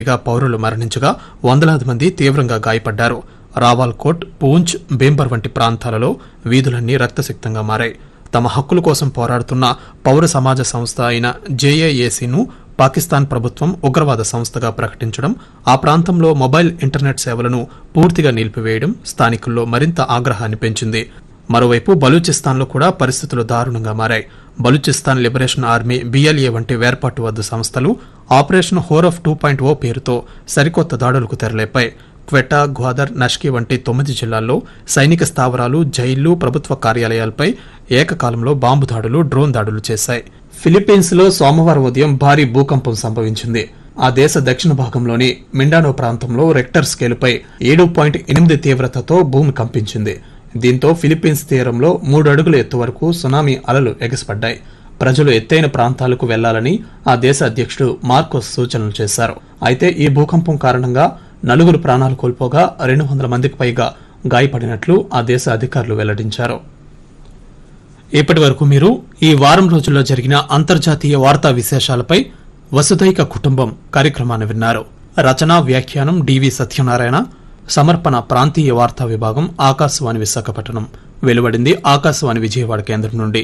ఒక్కసారిగా పౌరులు మరణించగా వందలాది మంది తీవ్రంగా గాయపడ్డారు. రావాల్కోట్, పూంచ్, బేంబర్ వంటి ప్రాంతాలలో వీధులన్నీ రక్తసిక్తంగా మారాయి. తమ హక్కుల కోసం పోరాడుతున్న పౌర సమాజ సంస్థ అయిన జేఏఏసీను పాకిస్తాన్ ప్రభుత్వం ఉగ్రవాద సంస్థగా ప్రకటించడం, ఆ ప్రాంతంలో మొబైల్ ఇంటర్నెట్ సేవలను పూర్తిగా నిలిపివేయడం స్థానికుల్లో మరింత ఆగ్రహాన్ని పెంచింది. మరోవైపు బలూచిస్తాన్లో కూడా పరిస్థితులు దారుణంగా మారాయి. బలూచిస్తాన్ లిబరేషన్ ఆర్మీ BLA వంటి వేర్పాటువాద సంస్థలు ఆపరేషన్ హోరఫ్ 2.0 పేరుతో సరికొత్త దాడులకు తెరలేపాయి. క్వెటా, గ్వాదర్, నష్కి వంటి 9 జిల్లాల్లో సైనిక స్థావరాలు, జైళ్లు, ప్రభుత్వ కార్యాలయాలపై ఏకకాలంలో బాంబు దాడులు, డ్రోన్ దాడులు చేశాయి. ఫిలిప్పీన్స్ లో సోమవారం ఉదయం భారీ భూకంపం సంభవించింది. ఆ దేశ దక్షిణ భాగంలోని మిండానో ప్రాంతంలో రెక్టర్ స్కేలుపై 7.8 తీవ్రతతో భూమి కంపించింది. దీంతో ఫిలిప్పీన్స్ తీరంలో 3 అడుగుల ఎత్తు వరకు సునామీ అలలు ఎగసిపడ్డాయి. ప్రజలు ఎత్తైన ప్రాంతాలకు వెళ్లాలని ఆ దేశ అధ్యక్షుడు మార్కోస్ సూచనలు చేశారు. అయితే ఈ భూకంపం కారణంగా 4 ప్రాణాలు కోల్పోగా 200 మందికి పైగా గాయపడినట్లు ఆ దేశ అధికారులు వెల్లడించారు. ఇప్పటి వరకు మీరు ఈ వారం రోజుల్లో జరిగిన అంతర్జాతీయ వార్తా విశేషాలపై వసుధైక కుటుంబం కార్యక్రమాన్ని విన్నారు. రచన, వ్యాఖ్యానం DV సత్యనారాయణ. సమర్పణ ప్రాంతీయ వార్తా విభాగం, ఆకాశవాణి విశాఖపట్నం. వెలువడింది ఆకాశవాణి విజయవాడ కేంద్రం నుండి.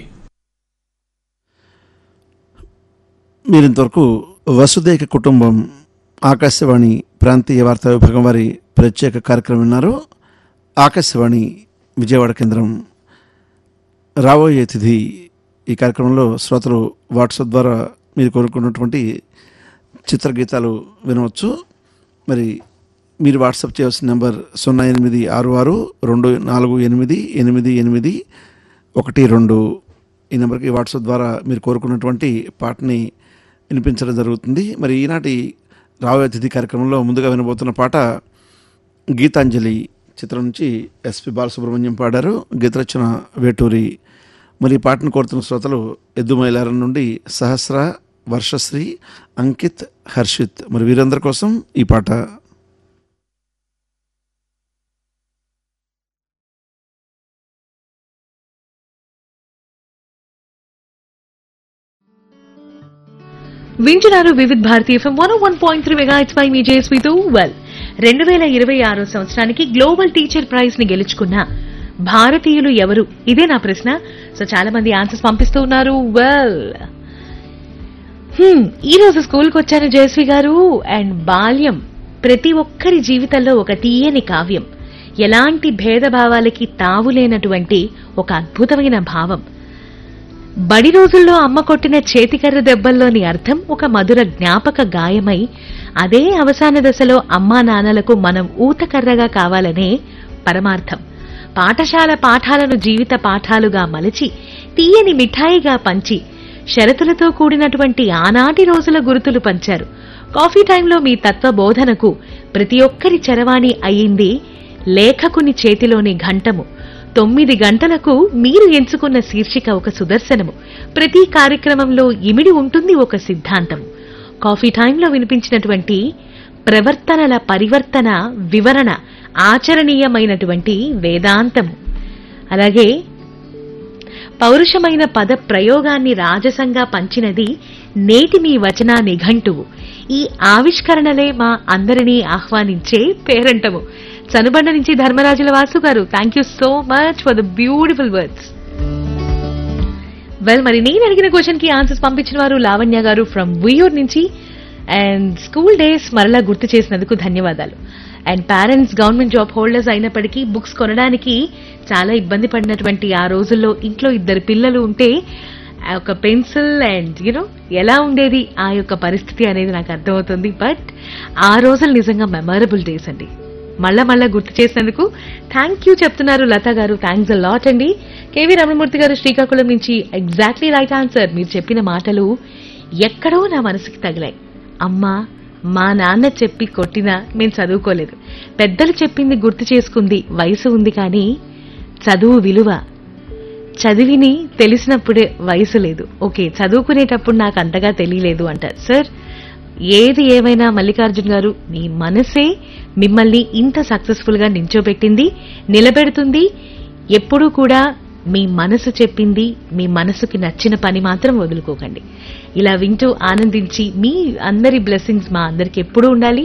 మీరింతవరకు వసుధైక కుటుంబం ఆకాశవాణి ప్రాంతీయ వార్తా విభాగం వారి ప్రత్యేక కార్యక్రమం విన్నారు. ఆకాశవాణి విజయవాడ కేంద్రం. రాబోయే తిథి ఈ కార్యక్రమంలో శ్రోతలు వాట్సాప్ ద్వారా మీరు కోరుకున్నటువంటి చిత్రగీతాలు వినవచ్చు. మరి మీరు వాట్సాప్ చేయవలసిన నెంబర్ 0862488812. ఈ నెంబర్కి వాట్సాప్ ద్వారా మీరు కోరుకున్నటువంటి పాటని వినిపించడం జరుగుతుంది. మరి ఈనాటి రాబోయే తిథి కార్యక్రమంలో ముందుగా వినబోతున్న పాట గీతాంజలి చిత్రం నుంచి SP బాలసుబ్రహ్మణ్యం పాడారు. గీతరచన వేటూరి. మరి ఈ పాటను కోరుతున్న శ్రోతలు ఎద్దుమైలారం నుండి సహస్ర, వర్షశ్రీ, అంకిత్, హర్షిత్. మరి వీరందరి కోసం ఈ పాట. వింటున్నారు వివిధ్ భారతి FM 101.3 మెగాహెర్ట్జ్ పై మీ జేఎస్వితో. 2026 సంవత్సరానికి గ్లోబల్ టీచర్ ప్రైజ్ ని గెలుచుకున్న భారతీయులు ఎవరు? ఇదే నా ప్రశ్న. సో చాలా మంది ఆన్సర్స్ పంపిస్తూ ఉన్నారు. ఈ రోజు స్కూల్కి వచ్చాను జయశ్రీ గారు. అండ్ బాల్యం ప్రతి ఒక్కరి జీవితంలో ఒక తీయని కావ్యం. ఎలాంటి భేదభావాలకి తావులేనటువంటి ఒక అద్భుతమైన భావం. బడి రోజుల్లో అమ్మ కొట్టిన చేతికర్ర దెబ్బల్లోని అర్థం ఒక మధుర జ్ఞాపక గాయమై, అదే అవసాన దశలో అమ్మా నాన్నలకు మనం ఊతకర్రగా కావాలనే పరమార్థం. పాఠశాల పాఠాలను జీవిత పాఠాలుగా మలచి, తీయని మిఠాయిగా పంచి, షరతులతో కూడినటువంటి ఆనాటి రోజుల గుర్తులు పంచారు. కాఫీ టైంలో మీ తత్వ బోధనకు ప్రతి ఒక్కరి చరవాణి అయ్యింది లేఖకుని చేతిలోని ఘంటము. 9 గంటలకు మీరు ఎంచుకున్న శీర్షిక ఒక సుదర్శనము. ప్రతి కార్యక్రమంలో ఇమిడి ఉంటుంది ఒక సిద్ధాంతము. కాఫీ టైంలో వినిపించినటువంటి ప్రవర్తనల పరివర్తన వివరణ ఆచరణీయమైనటువంటి వేదాంతము. అలాగే పౌరుషమైన పద ప్రయోగాన్ని రాజసంగా పంచినది నేటి మీ వచనా నిఘంటువు. ఈ ఆవిష్కరణలే మా అందరినీ ఆహ్వానించే పేరంటము. చనుబండ నుంచి ధర్మరాజుల వాసు గారు, thank you so much for the beautiful words. మరి నేను అడిగిన క్వశ్చన్ కి ఆన్సర్స్ పంపించిన వారు లావణ్య గారు ఫ్రమ్ ఉయ్యూరు నుంచి. అండ్ స్కూల్ డేస్ మరలా గుర్తు చేసినందుకు ధన్యవాదాలు. And parents government job holders అయినప్పటికీ బుక్స్ కొనడానికి చాలా ఇబ్బంది పడినటువంటి ఆ రోజుల్లో ఇంట్లో 2 పిల్లలు ఉంటే ఒక పెన్సిల్ అండ్ ఎలా ఉండేది ఆ యొక్క పరిస్థితి అనేది నాకు అర్థమవుతుంది. బట్ ఆ రోజులు నిజంగా మెమరబుల్ డేస్ అండి. మళ్ళా గుర్తు చేసినందుకు థ్యాంక్ యూ చెప్తున్నారు లతా గారు. థ్యాంక్స్ అ లాట్ అండి. కేవీ రమణమూర్తి గారు శ్రీకాకుళం నుంచి ఎగ్జాక్ట్లీ రైట్ ఆన్సర్. మీరు చెప్పిన మాటలు ఎక్కడో నా మనసుకి తగిలాయి. అమ్మా, మా నాన్న చెప్పి కొట్టినా మేము చదువుకోలేదు. పెద్దలు చెప్పింది గుర్తు చేసుకుంది వయసు ఉంది, కానీ చదువు విలువ చదివిని తెలిసినప్పుడే వయసు లేదు. ఓకే, చదువుకునేటప్పుడు నాకు అంతగా తెలియలేదు అంటారు. సార్, ఏది ఏమైనా మల్లికార్జున్ గారు, మీ మనసే మిమ్మల్ని ఇంత సక్సెస్ఫుల్ గా నించోబెట్టింది, నిలబెడుతుంది. ఎప్పుడూ కూడా మీ మనసు చెప్పింది, మీ మనసుకి నచ్చిన పని మాత్రం వదులుకోకండి. ఇలా వింటూ ఆనందించి మీ అందరి బ్లెస్సింగ్స్ మా అందరికి ఎప్పుడూ ఉండాలి.